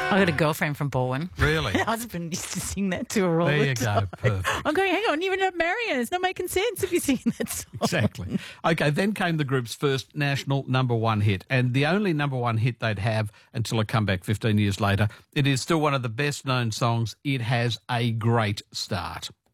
I got a girlfriend from Baldwin. Really? My husband used to sing that to her all There the you time. go. Perfect. I'm going, hang on, you're not marrying. It's not making sense if you're singing that song. Exactly. Okay, then came the group's first national number one hit, and the only number one hit they'd have until a comeback 15 years later. It is still one of the best-known songs. It has a great start.